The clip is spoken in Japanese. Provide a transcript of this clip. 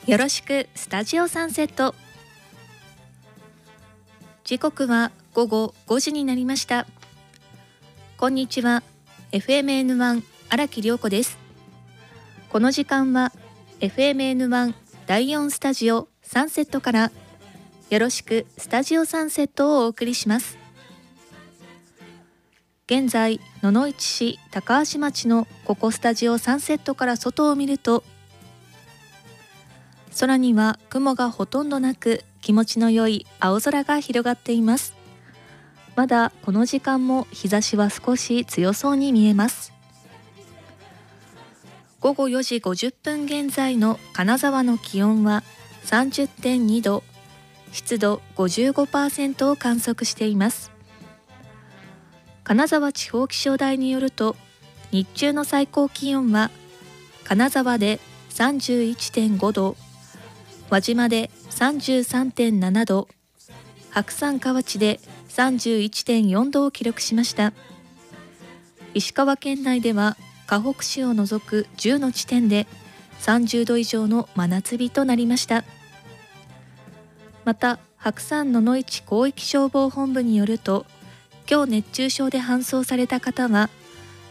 よろしくスタジオサンセット。時刻は午後5時になりました。こんにちは。 FMN1 荒木涼子です。この時間は FMN1 第4スタジオサンセットからよろしくスタジオサンセットをお送りします。現在野々市市高橋町のここスタジオサンセットから外を見ると、空には雲がほとんどなく気持ちの良い青空が広がっています。まだこの時間も日差しは少し強そうに見えます。午後4時50分現在の金沢の気温は 30.2 度、湿度 55% を観測しています。金沢地方気象台によると、日中の最高気温は金沢で 31.5 度、輪島で 33.7 度、白山河内で 31.4 度を記録しました。石川県内では河北市を除く10の地点で30度以上の真夏日となりました。また白山野々市広域消防本部によると、今日熱中症で搬送された方は